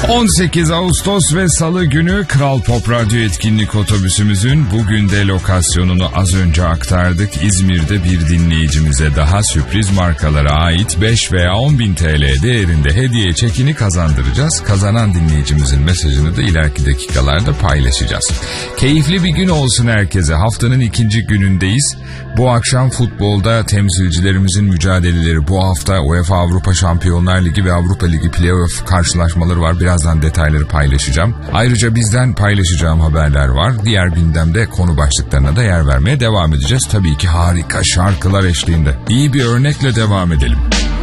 18 Ağustos ve Salı günü Kral Pop Radyo etkinlik otobüsümüzün bugün de lokasyonunu az önce aktardık. İzmir'de bir dinleyicimize daha sürpriz markalara ait 5 veya 10 bin TL değerinde hediye çekini kazandıracağız. Kazanan dinleyicimizin mesajını da ileriki dakikalarda paylaşacağız. Keyifli bir gün olsun herkese. Haftanın ikinci günündeyiz. Bu akşam futbolda temsilcilerimizin mücadeleleri, bu hafta UEFA Avrupa Şampiyonlar Ligi ve Avrupa Ligi playoff karşılaşmaları var. Birazdan detayları paylaşacağım. Ayrıca bizden paylaşacağım haberler var. Diğer gündemde konu başlıklarına da yer vermeye devam edeceğiz. Tabii ki harika şarkılar eşliğinde. İyi bir örnekle devam edelim.